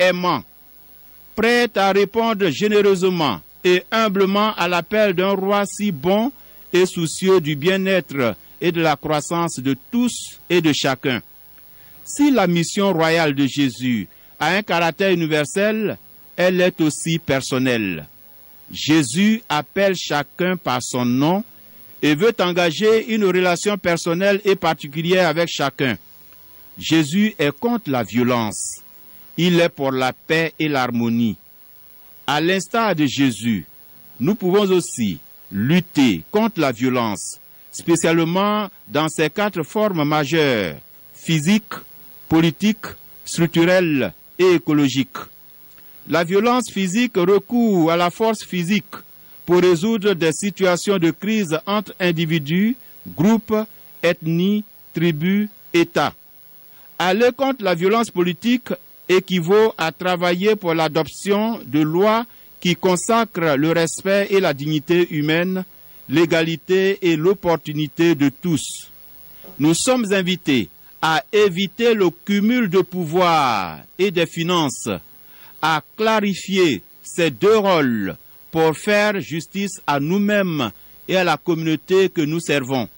aimant, prêt à répondre généreusement et humblement à l'appel d'un roi si bon et soucieux du bien-être et de la croissance de tous et de chacun. Si la mission royale de Jésus a un caractère universel, elle est aussi personnelle. Jésus appelle chacun par son nom et veut engager une relation personnelle et particulière avec chacun. Jésus est contre la violence. Il est pour la paix et l'harmonie. À l'instar de Jésus, nous pouvons aussi lutter contre la violence, spécialement dans ses 4 formes majeures, physique, politique, structurelle et écologique. La violence physique recourt à la force physique pour résoudre des situations de crise entre individus, groupes, ethnies, tribus, États. Aller contre la violence politique équivaut à travailler pour l'adoption de lois qui consacrent le respect et la dignité humaine, l'égalité et l'opportunité de tous. Nous sommes invités à éviter le cumul de pouvoir et des finances, à clarifier ces 2 rôles pour faire justice à nous-mêmes et à la communauté que nous servons.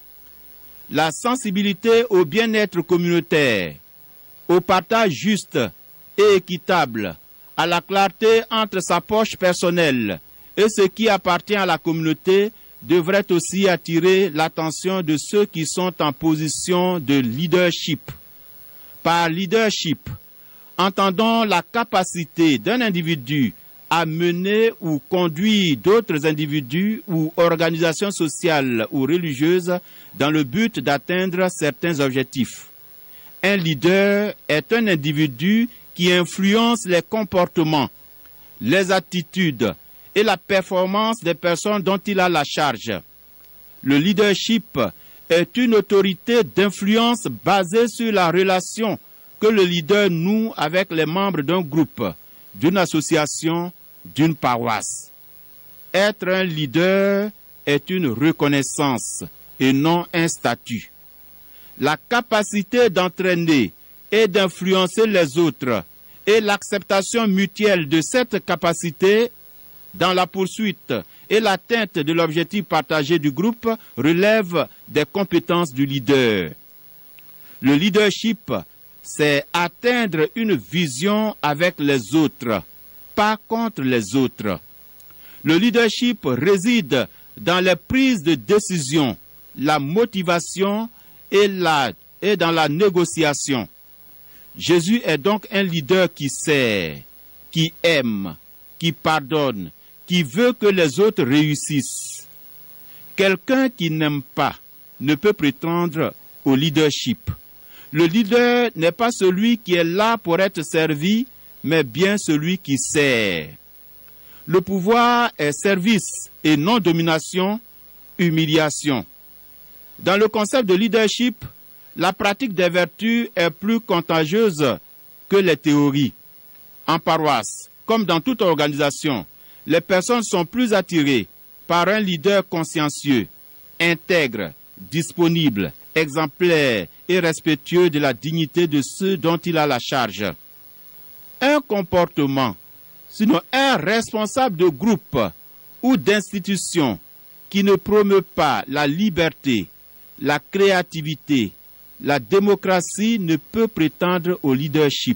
La sensibilité au bien-être communautaire, au partage juste et équitable, à la clarté entre sa poche personnelle et ce qui appartient à la communauté devrait aussi attirer l'attention de ceux qui sont en position de leadership. Par leadership, entendons la capacité d'un individu à mener ou conduire d'autres individus ou organisations sociales ou religieuses dans le but d'atteindre certains objectifs. Un leader est un individu qui influence les comportements, les attitudes et la performance des personnes dont il a la charge. Le leadership est une autorité d'influence basée sur la relation que le leader noue avec les membres d'un groupe, d'une association, d'une paroisse. Être un leader est une reconnaissance et non un statut. La capacité d'entraîner et d'influencer les autres et l'acceptation mutuelle de cette capacité dans la poursuite et l'atteinte de l'objectif partagé du groupe relève des compétences du leader. Le leadership, c'est atteindre une vision avec les autres, pas contre les autres. Le leadership réside dans les prises de décision, la motivation et dans la négociation. Jésus est donc un leader qui sert, qui aime, qui pardonne, qui veut que les autres réussissent. Quelqu'un qui n'aime pas ne peut prétendre au leadership. Le leader n'est pas celui qui est là pour être servi, mais bien celui qui sert. Le pouvoir est service et non domination, humiliation. Dans le concept de leadership, la pratique des vertus est plus contagieuse que les théories. En paroisse, comme dans toute organisation, les personnes sont plus attirées par un leader consciencieux, intègre, disponible, exemplaire et respectueux de la dignité de ceux dont il a la charge. Un comportement, sinon un responsable de groupe ou d'institution qui ne promeut pas la liberté, la créativité, la démocratie ne peut prétendre au leadership.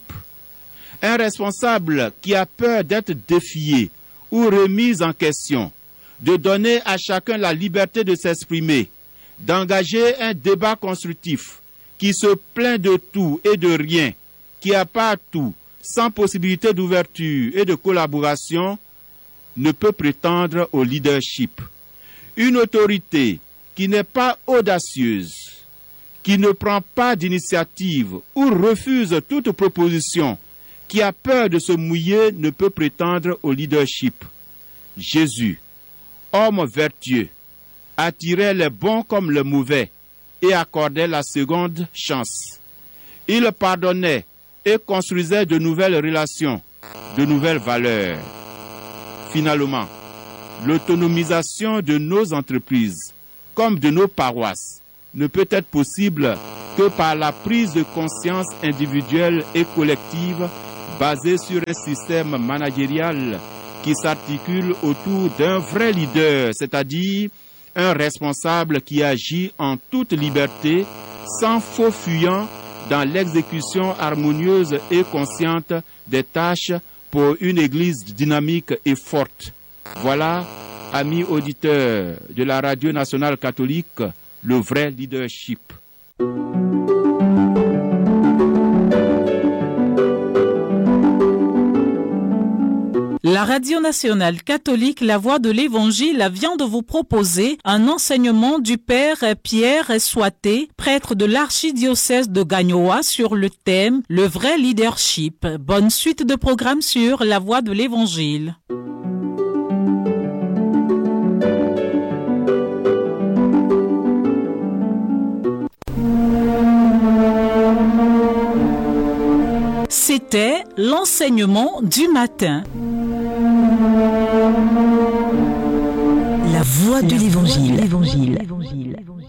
Un responsable qui a peur d'être défié ou remis en question, de donner à chacun la liberté de s'exprimer, d'engager un débat constructif, qui se plaint de tout et de rien, qui a pas tout, sans possibilité d'ouverture et de collaboration, ne peut prétendre au leadership. Une autorité qui n'est pas audacieuse, qui ne prend pas d'initiative ou refuse toute proposition, qui a peur de se mouiller, ne peut prétendre au leadership. Jésus, homme vertueux, attirait les bons comme les mauvais et accordait la seconde chance. Il pardonnait et construisait de nouvelles relations, de nouvelles valeurs. Finalement, l'autonomisation de nos entreprises, comme de nos paroisses, ne peut être possible que par la prise de conscience individuelle et collective basé sur un système managérial qui s'articule autour d'un vrai leader, c'est-à-dire un responsable qui agit en toute liberté, sans faux fuyant, dans l'exécution harmonieuse et consciente des tâches pour une Église dynamique et forte. Voilà, amis auditeurs de la Radio Nationale Catholique, le vrai leadership. La Radio Nationale Catholique, la Voix de l'Évangile, vient de vous proposer un enseignement du Père Pierre Soité, prêtre de l'archidiocèse de Gagnoa, sur le thème « Le vrai leadership ». Bonne suite de programme sur la Voix de l'Évangile. C'était l'enseignement du matin. La voix de l'Évangile.